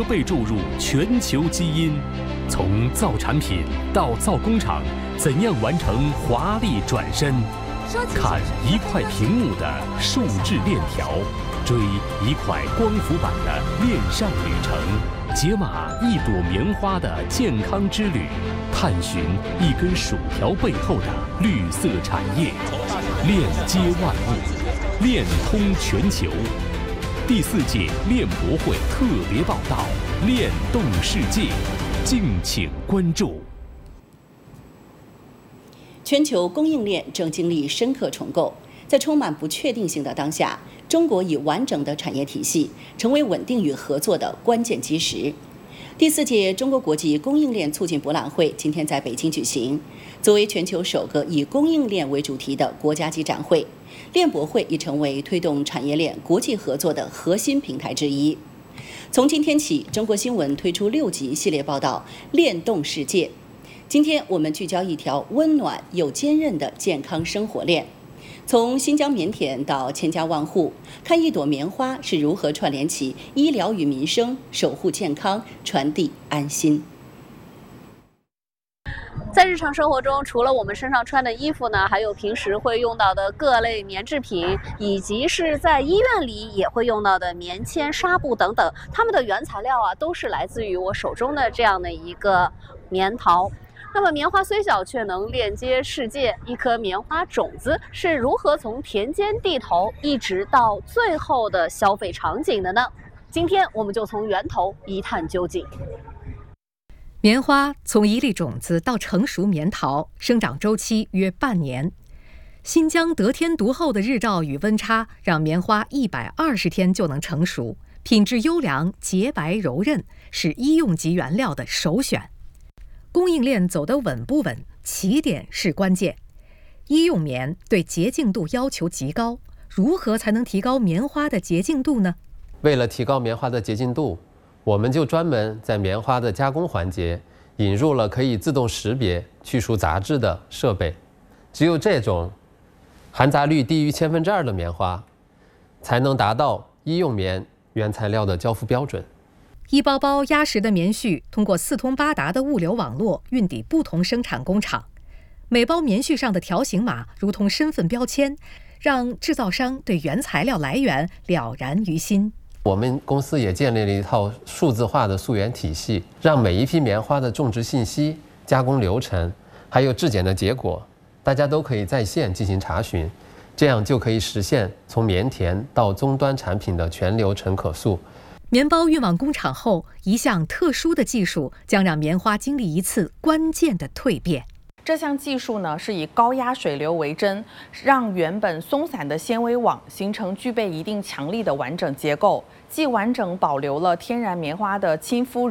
被注入全球基因，从造产品到造工厂，怎样完成华丽转身？看一块屏幕的数字链条，追一块光伏板的链上旅程，解码一朵棉花的健康之旅，探寻一根薯条背后的绿色产业，链接万物，链通全球。第4届链博会特别报道，链动世界，敬请关注。 全球供应链正经历深刻重构，在充满不确定性的当下，中国以完整的产业体系成为稳定与合作的关键基石。第4届中国国际供应链促进博览会今天在北京举行，作为全球首个以供应链为主题的国家级展会，链博会已成为推动产业链国际合作的核心平台之一。从今天起，中国新闻推出6集系列报道《链动世界》。今天我们聚焦一条温暖又坚韧的健康生活链，从新疆棉田到千家万户，看一朵棉花是如何串联起医疗与民生，守护健康，传递安心。 在日常生活中，除了我们身上穿的衣服呢，还有平时会用到的各类棉制品，以及是在医院里也会用到的棉签、纱布等等，它们的原材料啊，都是来自于我手中的这样的一个棉桃。那么棉花虽小，却能链接世界。一颗棉花种子是如何从田间地头一直到最后的消费场景的呢？今天我们就从源头一探究竟。 棉花从一粒种子到成熟棉桃，生长周期约半年。新疆得天独厚的日照与温差，让棉花120天就能成熟，品质优良、洁白柔韧，是医用级原料的首选。供应链走得稳不稳，起点是关键。医用棉对洁净度要求极高，如何才能提高棉花的洁净度呢？ 为了提高棉花的洁净度，我们就专门在棉花的加工环节引入了可以自动识别去除杂质的设备。只有这种含杂率低于2/1000的棉花，才能达到医用棉原材料的交付标准。 一包包压实的棉絮通过4通8达的物流网络运抵不同生产工厂，每包棉絮上的条形码如同身份标签，让制造商对原材料来源了然于心。 我们公司也建立了一套数字化的溯源体系，让每一批棉花的种植信息、加工流程，还有质检的结果，大家都可以在线进行查询，这样就可以实现从棉田到终端产品的全流程可溯。 棉包运往工厂后，一项特殊的技术将让棉花经历一次关键的蜕变。 这项技术呢，是以高压水流为针，让原本松散的纤维网形成具备一定强力的完整结构，既完整保留了天然棉花的亲肤